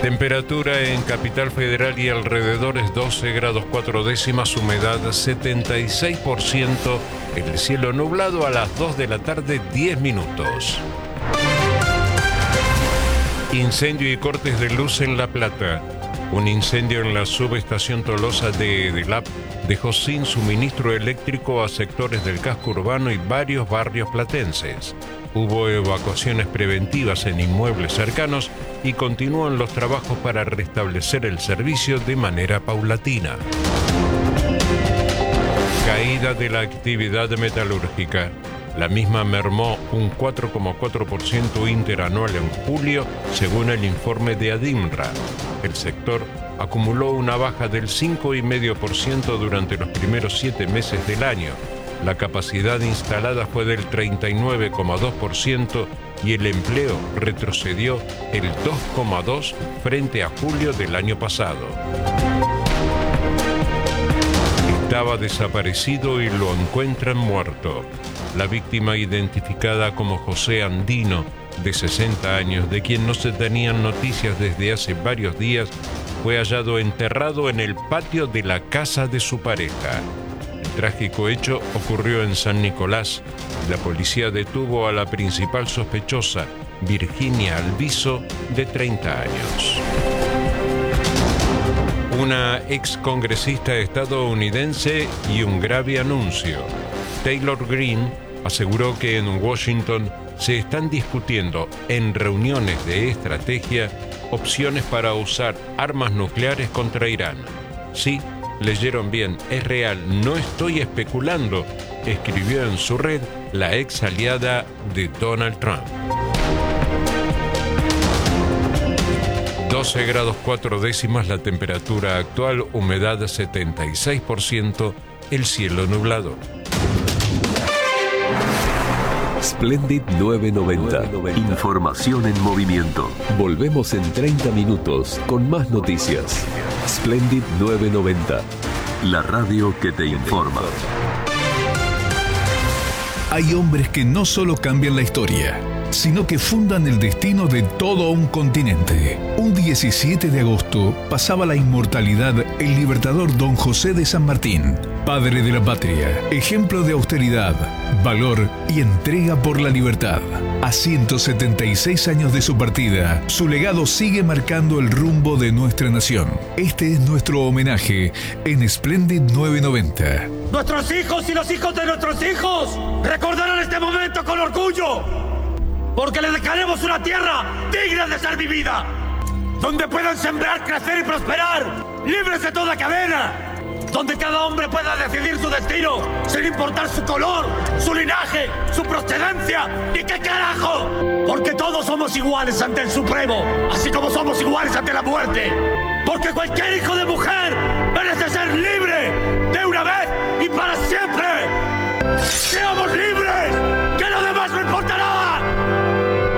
Temperatura en Capital Federal y alrededores 12 grados 4 décimas, humedad 76%, el cielo nublado a las 2 de la tarde, 10 minutos. Incendio y cortes de luz en La Plata. Un incendio en la subestación Tolosa de EDELAP dejó sin suministro eléctrico a sectores del casco urbano y varios barrios platenses. Hubo evacuaciones preventivas en inmuebles cercanos y continúan los trabajos para restablecer el servicio de manera paulatina. Caída de la actividad metalúrgica. La misma mermó un 4,4% interanual en julio, según el informe de ADIMRA. El sector acumuló una baja del 5,5% durante los primeros 7 meses del año. La capacidad instalada fue del 39,2% y el empleo retrocedió el 2,2% frente a julio del año pasado. Estaba desaparecido y lo encuentran muerto. La víctima, identificada como José Andino, de 60 años, de quien no se tenían noticias desde hace varios días, fue hallado enterrado en el patio de la casa de su pareja. El trágico hecho ocurrió en San Nicolás. La policía detuvo a la principal sospechosa, Virginia Alviso, de 30 años. Una excongresista estadounidense y un grave anuncio. Taylor Greene aseguró que en Washington se están discutiendo en reuniones de estrategia opciones para usar armas nucleares contra Irán. Sí, leyeron bien, es real, no estoy especulando, escribió en su red la ex aliada de Donald Trump. 12 grados 4 décimas la temperatura actual, humedad 76%, el cielo nublado. Splendid 990. Información en movimiento. Volvemos en 30 minutos con más noticias. Splendid 990. La radio que te informa. Hay hombres que no solo cambian la historia, sino que fundan el destino de todo un continente. Un 17 de agosto pasaba la inmortalidad el libertador Don José de San Martín, padre de la patria, ejemplo de austeridad, valor y entrega por la libertad. A 176 años de su partida, su legado sigue marcando el rumbo de nuestra nación. Este es nuestro homenaje en Splendid 990. Nuestros hijos y los hijos de nuestros hijos recordarán este momento con orgullo, porque les dejaremos una tierra digna de ser vivida, donde puedan sembrar, crecer y prosperar, libres de toda cadena, donde cada hombre pueda decidir su destino, sin importar su color, su linaje, su procedencia, y qué carajo, porque todos somos iguales ante el Supremo, así como somos iguales ante la muerte, porque cualquier hijo de mujer merece ser libre,